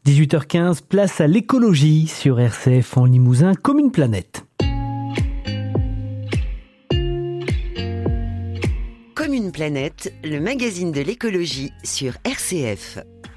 18h15, place à l'écologie sur RCF en Limousin, comme une planète. Comme une planète, le magazine de l'écologie sur RCF.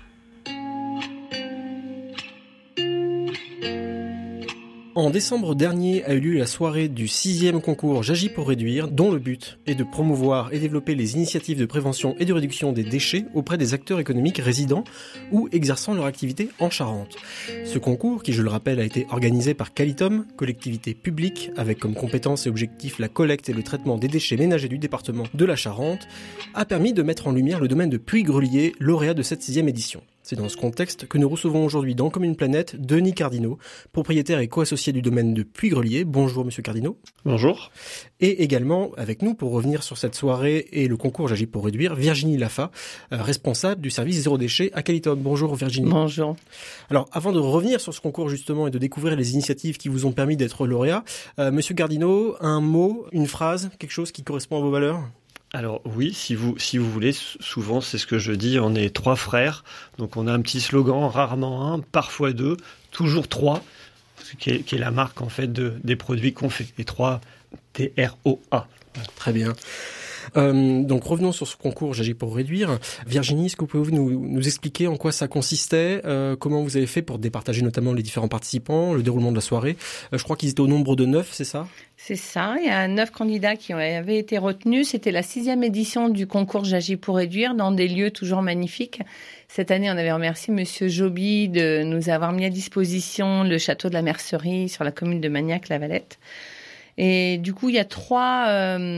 En décembre dernier a eu lieu la soirée du 6e concours J'agis pour réduire, dont le but est de promouvoir et développer les initiatives de prévention et de réduction des déchets auprès des acteurs économiques résidant ou exerçant leur activité en Charente. Ce concours, qui je le rappelle a été organisé par Calitom, collectivité publique, avec comme compétence et objectif la collecte et le traitement des déchets ménagers du département de la Charente, a permis de mettre en lumière le domaine de Puy-Grelier, lauréat de cette 6e édition. C'est dans ce contexte que nous recevons aujourd'hui dans Comme une planète Denis Cardinot, propriétaire et co-associé du domaine de Puy-Grelier. Bonjour Monsieur Cardinot. Bonjour. Et également avec nous pour revenir sur cette soirée et le concours J'agis pour réduire, Virginie Laffa, responsable du service zéro déchet à Calitom. Bonjour Virginie. Bonjour. Alors avant de revenir sur ce concours justement et de découvrir les initiatives qui vous ont permis d'être lauréat, Monsieur Cardinot, un mot, une phrase, quelque chose qui correspond à vos valeurs ? Alors oui, si vous voulez, souvent c'est ce que je dis, on est 3 frères, donc on a un petit slogan, rarement 1, parfois 2, toujours 3, qui est la marque en fait des produits qu'on fait, les 3 TROA. Très bien. Donc revenons sur ce concours J'agis pour réduire. Virginie, est-ce que vous pouvez nous expliquer en quoi ça consistait, comment vous avez fait pour départager notamment les différents participants, le déroulement de la soirée. Je crois qu'ils étaient au nombre de 9, c'est ça ? C'est ça, il y a 9 candidats qui avaient été retenus. C'était la 6e édition du concours J'agis pour réduire dans des lieux toujours magnifiques. Cette année, on avait remercié Monsieur Joby de nous avoir mis à disposition le château de la Mercerie sur la commune de Magnac-la-Valette. Et du coup, il y a trois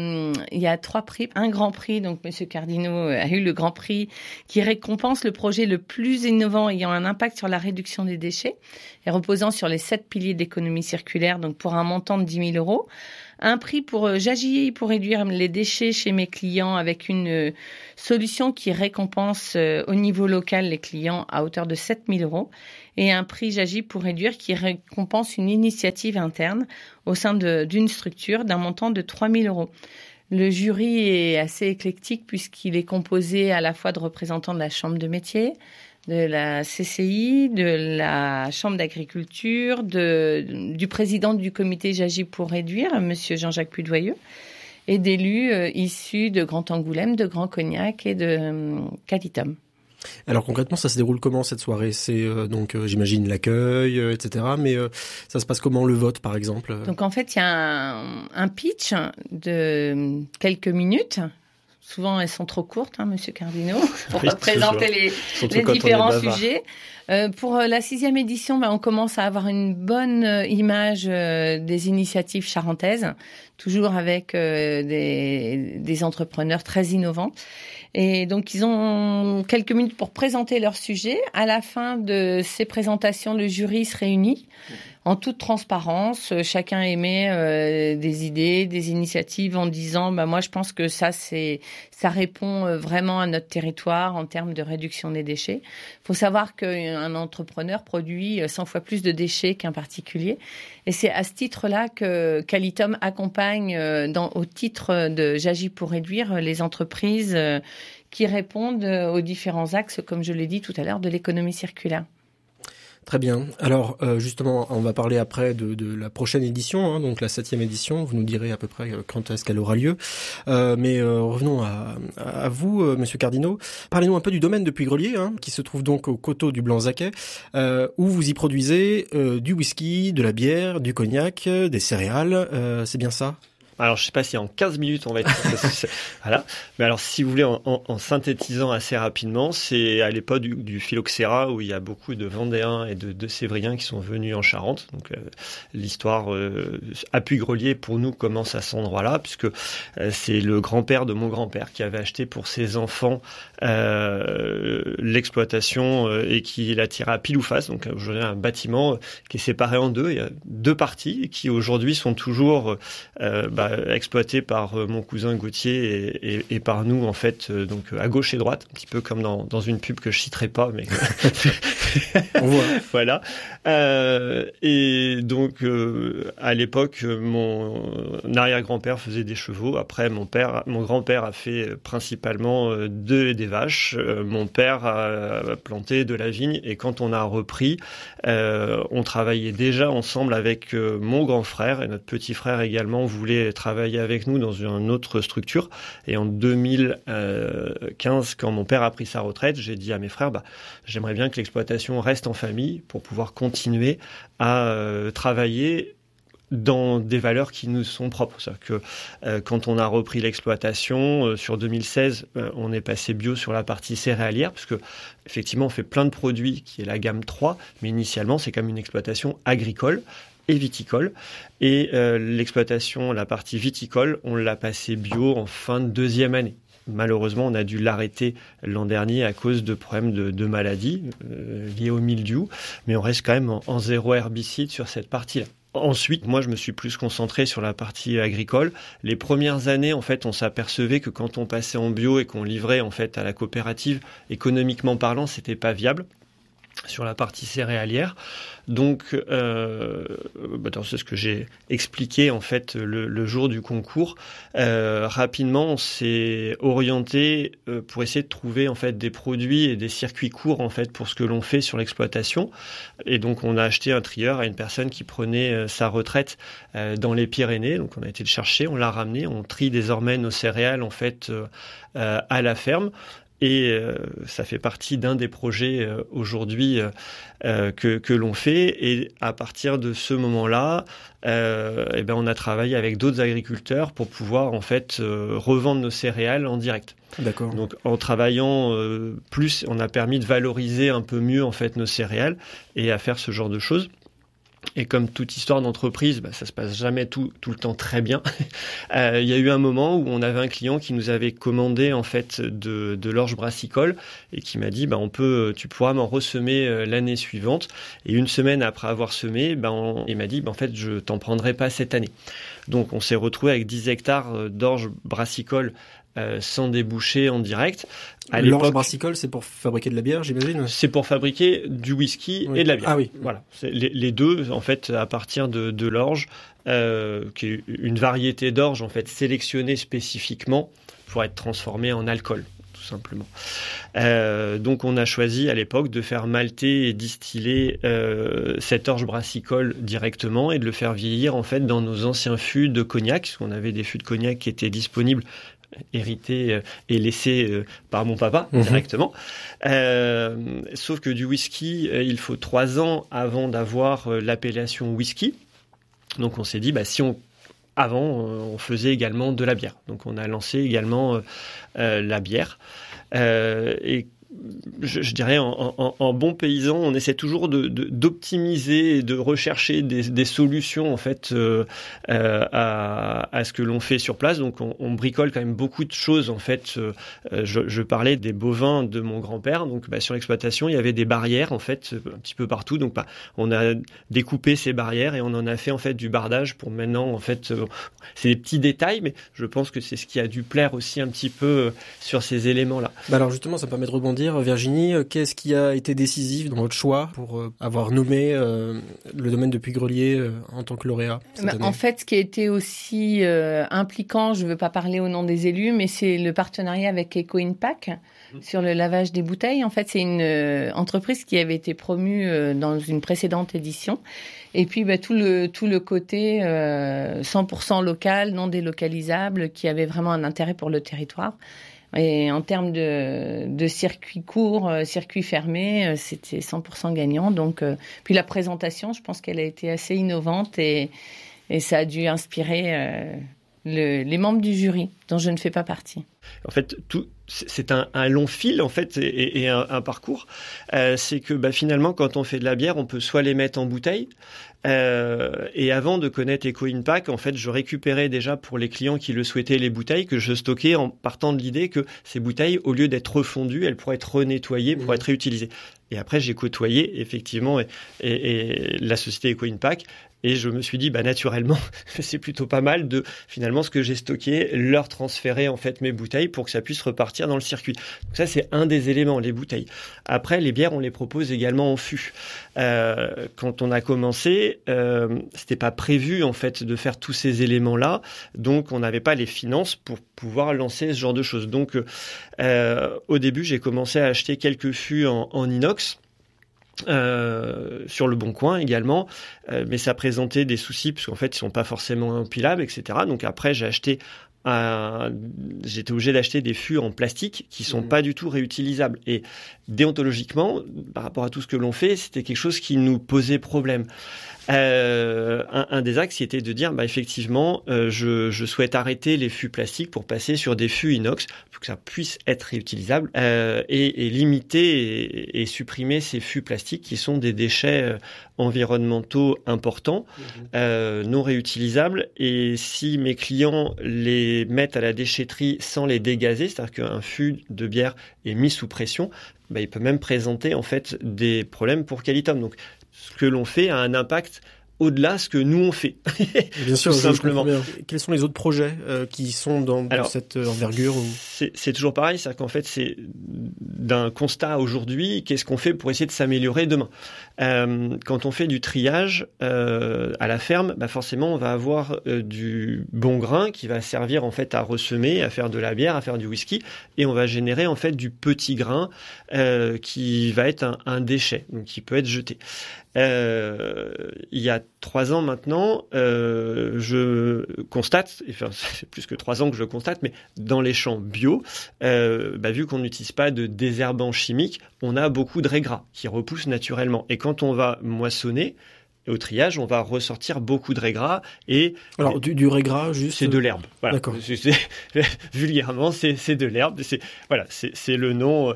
prix. Un grand prix, donc Monsieur Cardinot a eu le grand prix qui récompense le projet le plus innovant ayant un impact sur la réduction des déchets et reposant sur les 7 piliers d'économie circulaire, donc pour un montant de 10 000 €. Un prix pour J'agis pour réduire les déchets chez mes clients avec une solution qui récompense au niveau local les clients à hauteur de 7 000 €. Et un prix J'agis pour réduire qui récompense une initiative interne au sein d'une structure d'un montant de 3 000 €. Le jury est assez éclectique puisqu'il est composé à la fois de représentants de la Chambre de métier, de la CCI, de la Chambre d'agriculture, du président du comité J'agis pour réduire, Monsieur Jean-Jacques Pudoyeux, et d'élus issus de Grand Angoulême, de Grand Cognac et de Calitom. Alors concrètement, ça se déroule comment cette soirée ? C'est donc j'imagine l'accueil, etc. Mais ça se passe comment le vote par exemple ? Donc en fait, il y a un pitch de quelques minutes. Souvent, elles sont trop courtes, Monsieur Cardinot, pour présenter les différents sujets. Pour la 6e édition, on commence à avoir une bonne image des initiatives charentaises, toujours avec des entrepreneurs très innovants. Et donc, ils ont quelques minutes pour présenter leur sujet. À la fin de ces présentations, le jury se réunit en toute transparence. Chacun émet des idées, des initiatives en disant moi, je pense que ça répond vraiment à notre territoire en termes de réduction des déchets. Il faut savoir qu'un entrepreneur produit 100 fois plus de déchets qu'un particulier. Et c'est à ce titre-là que Calitom accompagne au titre de J'agis pour réduire les entreprises qui répondent aux différents axes, comme je l'ai dit tout à l'heure, de l'économie circulaire. Très bien. Alors justement, on va parler après de la prochaine édition, donc la 7e édition. Vous nous direz à peu près quand est-ce qu'elle aura lieu. Mais revenons à vous, Monsieur Cardinot. Parlez-nous un peu du domaine de Puy-Grelier, qui se trouve donc au coteau du Blanzaquet, où vous y produisez du whisky, de la bière, du cognac, des céréales. C'est bien ça ? Alors, je sais pas si en 15 minutes on va être... Voilà. Mais alors, si vous voulez, en synthétisant assez rapidement, c'est à l'époque du phylloxéra où il y a beaucoup de Vendéens et de Sévriens qui sont venus en Charente. Donc, l'histoire à Puy-Grelier, pour nous, commence à cet endroit-là, puisque c'est le grand-père de mon grand-père qui avait acheté pour ses enfants l'exploitation et qui l'a tiré à pile ou face. Donc, aujourd'hui, un bâtiment qui est séparé en deux. Il y a 2 parties qui, aujourd'hui, sont toujours exploité par mon cousin Gauthier et par nous, en fait, donc à gauche et droite, un petit peu comme dans une pub que je citerai pas, mais on voit. Voilà. Et donc, à l'époque, mon arrière-grand-père faisait des chevaux. Après, mon grand-père a fait principalement des vaches. Mon père a planté de la vigne. Et quand on a repris, on travaillait déjà ensemble avec mon grand frère, et notre petit frère également voulait travailler avec nous dans une autre structure. Et en 2015, quand mon père a pris sa retraite, j'ai dit à mes frères, j'aimerais bien que l'exploitation reste en famille pour pouvoir continuer à travailler dans des valeurs qui nous sont propres. C'est-à-dire que quand on a repris l'exploitation, sur 2016, on est passé bio sur la partie céréalière, parce que effectivement, on fait plein de produits qui est la gamme 3, mais initialement, c'est quand même une exploitation agricole et viticole. Et l'exploitation, la partie viticole, on l'a passé bio en fin de deuxième année. Malheureusement, on a dû l'arrêter l'an dernier à cause de problèmes de maladies liés au mildiou, mais on reste quand même en zéro herbicide sur cette partie-là. Ensuite, moi, je me suis plus concentré sur la partie agricole. Les premières années, en fait, on s'apercevait que quand on passait en bio et qu'on livrait, en fait, à la coopérative, économiquement parlant, c'était pas viable sur la partie céréalière. Donc, c'est ce que j'ai expliqué en fait le jour du concours. Rapidement, on s'est orienté pour essayer de trouver en fait des produits et des circuits courts en fait pour ce que l'on fait sur l'exploitation. Et donc, on a acheté un trieur à une personne qui prenait sa retraite dans les Pyrénées. Donc, on a été le chercher, on l'a ramené, on trie désormais nos céréales en fait à la ferme. Et ça fait partie d'un des projets aujourd'hui que l'on fait. Et à partir de ce moment-là, on a travaillé avec d'autres agriculteurs pour pouvoir en fait revendre nos céréales en direct. D'accord. Donc en travaillant plus, on a permis de valoriser un peu mieux en fait nos céréales et à faire ce genre de choses. Et comme toute histoire d'entreprise, ça se passe jamais tout le temps très bien. Il y a eu un moment où on avait un client qui nous avait commandé en fait de l'orge brassicole et qui m'a dit tu pourras m'en ressemer l'année suivante. Et une semaine après avoir semé, il m'a dit en fait je t'en prendrai pas cette année. Donc on s'est retrouvé avec 10 hectares d'orge brassicole sans déboucher en direct. L'orge brassicole, c'est pour fabriquer de la bière, j'imagine ? C'est pour fabriquer du whisky et de la bière. Ah oui. Voilà. C'est les deux, en fait, à partir de l'orge, qui est une variété d'orge, en fait, sélectionnée spécifiquement pour être transformée en alcool, tout simplement. Donc, on a choisi à l'époque de faire malter et distiller cette orge brassicole directement et de le faire vieillir, en fait, dans nos anciens fûts de cognac, parce qu'on avait des fûts de cognac qui étaient disponibles hérité et laissé par mon papa directement. Sauf que du whisky, il faut 3 ans avant d'avoir l'appellation whisky. Donc on s'est dit, avant, on faisait également de la bière. Donc on a lancé également la bière. Et je dirais en bon paysan, on essaie toujours d'optimiser et de rechercher des solutions en fait à ce que l'on fait sur place. Donc on bricole quand même beaucoup de choses en fait. Je parlais des bovins de mon grand-père. Donc sur l'exploitation, il y avait des barrières en fait un petit peu partout. Donc on a découpé ces barrières et on en a fait en fait du bardage pour maintenant en fait. C'est des petits détails, mais je pense que c'est ce qui a dû plaire aussi un petit peu sur ces éléments-là. Alors justement, ça me permet de rebondir. Virginie, qu'est-ce qui a été décisif dans votre choix pour avoir nommé le domaine de Puy-Grelier en tant que lauréat cette année ? En fait, ce qui a été aussi impliquant, je ne veux pas parler au nom des élus, mais c'est le partenariat avec Eco-Impact sur le lavage des bouteilles. En fait, c'est une entreprise qui avait été promue dans une précédente édition. Et puis tout le côté 100% local, non délocalisable, qui avait vraiment un intérêt pour le territoire. Et en termes de circuits courts, circuits fermés, c'était 100% gagnant. Donc, puis la présentation, je pense qu'elle a été assez innovante et ça a dû inspirer les membres du jury. dont je ne fais pas partie. En fait, c'est un long fil en fait et un parcours. C'est que finalement, quand on fait de la bière, on peut soit les mettre en bouteille. Et avant de connaître Eco-Impact, en fait, je récupérais déjà pour les clients qui le souhaitaient les bouteilles que je stockais en partant de l'idée que ces bouteilles, au lieu d'être refondues, elles pourraient être renettoyées pour être réutilisées. Et après, j'ai côtoyé effectivement et la société Eco-Impact. Et je me suis dit, naturellement, c'est plutôt pas mal de, finalement, ce que j'ai stocké, leur transférer, en fait, mes bouteilles pour que ça puisse repartir dans le circuit. Donc ça, c'est un des éléments, les bouteilles. Après, les bières, on les propose également en fût. Quand on a commencé, c'était pas prévu, en fait, de faire tous ces éléments-là. Donc, on n'avait pas les finances pour pouvoir lancer ce genre de choses. Donc, au début, j'ai commencé à acheter quelques fûts en inox. Sur le Bon Coin également, mais ça présentait des soucis parce qu'en fait ils sont pas forcément empilables, etc. Donc après j'étais obligé d'acheter des fûts en plastique qui sont pas du tout réutilisables. Et déontologiquement, par rapport à tout ce que l'on fait, c'était quelque chose qui nous posait problème. Un des axes était de dire effectivement je souhaite arrêter les fûts plastiques pour passer sur des fûts inox pour que ça puisse être réutilisable et limiter et supprimer ces fûts plastiques qui sont des déchets environnementaux importants, non réutilisables. Et si mes clients les mettent à la déchetterie sans les dégazer, c'est-à-dire qu'un fût de bière est mis sous pression, il peut même présenter en fait des problèmes pour Qualitum. Donc ce que l'on fait a un impact au-delà de ce que nous on fait. Bien sûr, tout simplement. Bien. Quels sont les autres projets qui sont dans cette envergure c'est toujours pareil, c'est qu'en fait c'est d'un constat aujourd'hui, qu'est-ce qu'on fait pour essayer de s'améliorer demain. Quand on fait du triage à la ferme, forcément on va avoir du bon grain qui va servir en fait à ressemer, à faire de la bière, à faire du whisky, et on va générer en fait du petit grain qui va être un déchet, donc qui peut être jeté. Il y a 3 ans maintenant, je constate, enfin c'est plus que 3 ans que je constate, mais dans les champs bio, vu qu'on n'utilise pas de désherbants chimiques, on a beaucoup de raies gras qui repoussent naturellement. Et quand on va moissonner, au triage, on va ressortir beaucoup de raies gras et alors du raies gras juste c'est de l'herbe. Voilà. D'accord. Vulgairement, c'est de l'herbe. C'est le nom.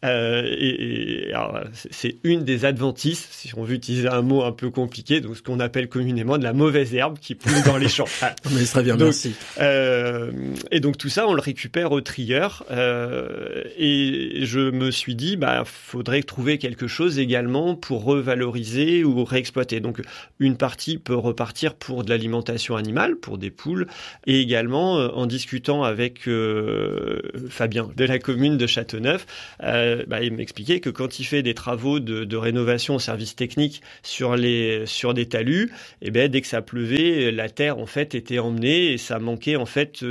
Alors, c'est une des adventices, si on veut utiliser un mot un peu compliqué, donc ce qu'on appelle communément de la mauvaise herbe qui pousse dans les champs. Mais très bien, merci. Et donc tout ça, on le récupère au trieur. Et je me suis dit, faudrait trouver quelque chose également pour revaloriser ou réexploiter. Donc une partie peut repartir pour de l'alimentation animale, pour des poules, et également en discutant avec Fabien de la commune de Châteauneuf, il m'expliquait que quand il fait des travaux de rénovation au service technique sur des talus, dès que ça pleuvait, la terre en fait était emmenée et ça manquait en fait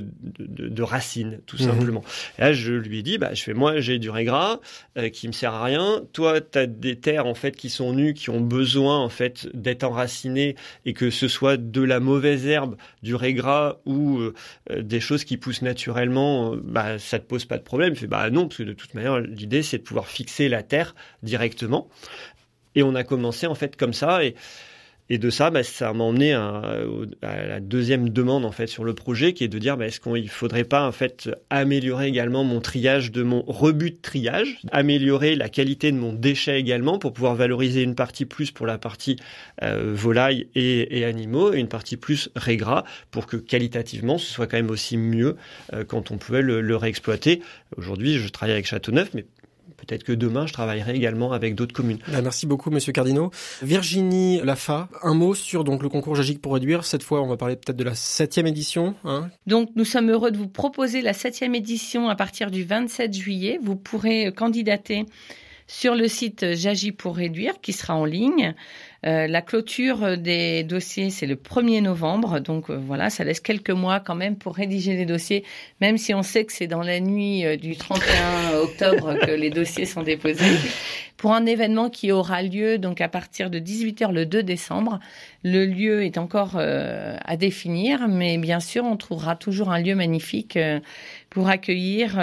de racines tout simplement. Et là je lui ai dit moi j'ai du raies-gras qui me sert à rien, toi tu as des terres en fait qui sont nues, qui ont besoin en fait d'être enracinées, et que ce soit de la mauvaise herbe, du raies-gras ou des choses qui poussent naturellement, ça te pose pas de problème. Il fait non, parce que de toute manière l'idée c'est de pouvoir fixer la terre directement. Et on a commencé en fait comme ça, et de ça, ça m'a emmené à la deuxième demande en fait sur le projet, qui est de dire est-ce qu'il faudrait pas en fait améliorer également mon triage, de mon rebut de triage, améliorer la qualité de mon déchet également pour pouvoir valoriser une partie plus pour la partie volaille et animaux, et une partie plus raies gras pour que qualitativement ce soit quand même aussi mieux quand on pouvait le réexploiter. Aujourd'hui, je travaille avec Châteauneuf, mais peut-être que demain, je travaillerai également avec d'autres communes. Merci beaucoup, Monsieur Cardinaux. Virginie Lafa, un mot sur donc le concours J'agis pour réduire. Cette fois, on va parler peut-être de la 7e édition. Donc, nous sommes heureux de vous proposer la 7e édition à partir du 27 juillet. Vous pourrez candidater sur le site J'agis pour réduire, qui sera en ligne. La clôture des dossiers, c'est le 1er novembre. Donc voilà, ça laisse quelques mois quand même pour rédiger les dossiers, même si on sait que c'est dans la nuit du 31 octobre que les dossiers sont déposés. Pour un événement qui aura lieu donc à partir de 18h le 2 décembre. Le lieu est encore à définir, mais bien sûr, on trouvera toujours un lieu magnifique pour accueillir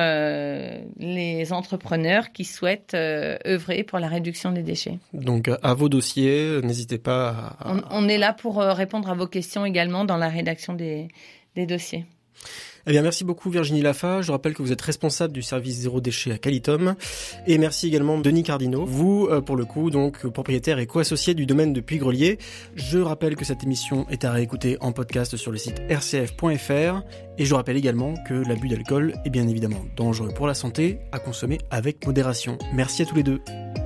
les entrepreneurs qui souhaitent œuvrer pour la réduction des déchets. Donc à vos dossiers, n'hésitez pas On est là pour répondre à vos questions également dans la rédaction des dossiers. Eh bien, merci beaucoup Virginie Laffa. Je rappelle que vous êtes responsable du service zéro déchet à Qualitum. Et merci également Denis Cardinaux. Vous, pour le coup, donc propriétaire et co-associé du domaine de Puy-Grelier. Je rappelle que cette émission est à réécouter en podcast sur le site rcf.fr. Et je rappelle également que l'abus d'alcool est bien évidemment dangereux pour la santé, à consommer avec modération. Merci à tous les deux.